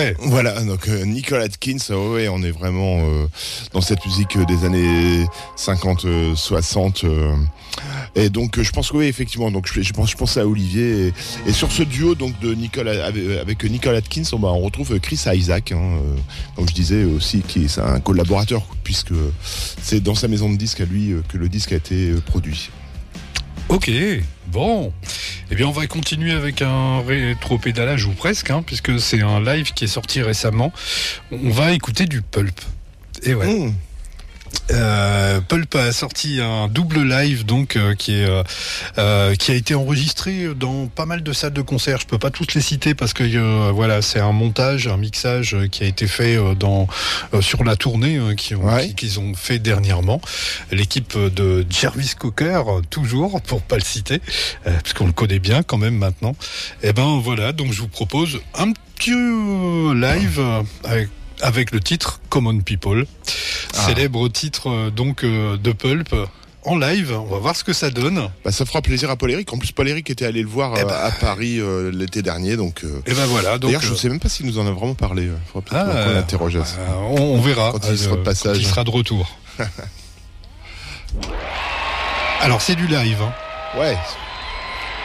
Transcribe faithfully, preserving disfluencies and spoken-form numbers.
Ouais. Voilà, donc euh, Nicole Atkins, euh, ouais, on est vraiment euh, dans cette musique euh, des années cinquante, soixante. Euh, et donc euh, je pense que oui, effectivement, donc je, je pense je pensais à Olivier et, et sur ce duo donc de Nicole avec, avec Nicole Atkins, on, bah, on retrouve Chris Isaac, hein, euh, comme je disais aussi, qui est un collaborateur puisque c'est dans sa maison de disques à lui euh, que le disque a été euh, produit. Ok, bon. Eh bien, on va continuer avec un rétro-pédalage ou presque, hein, puisque c'est un live qui est sorti récemment. On va écouter du Pulp. Et ouais. Mmh. Euh, Pulp a sorti un double live donc euh, qui est euh, euh, qui a été enregistré dans pas mal de salles de concert. Je peux pas toutes les citer parce que euh, voilà, c'est un montage, un mixage qui a été fait euh, dans euh, sur la tournée euh, qu'ils ont ouais. qu'ils ont fait dernièrement. L'équipe de Jarvis Cocker, toujours pour pas le citer, euh, parce qu'on le connaît bien quand même maintenant. Et ben voilà, donc je vous propose un petit euh, live euh, avec avec le titre Common People, ah. célèbre titre euh, donc euh, de Pulp en live. On va voir ce que ça donne. Bah, ça fera plaisir à Paul-Éric. En plus, Paul-Éric était allé le voir eh euh, bah. à Paris euh, l'été dernier. Donc, euh... et ben voilà. Donc, d'ailleurs, je ne sais même pas s'il nous en a vraiment parlé. Il faudra peut-être ah, qu'on l'interroge à ça. Euh, on, on verra quand il sera de passage. Quand il sera de retour. Alors, c'est du live. Hein. Ouais.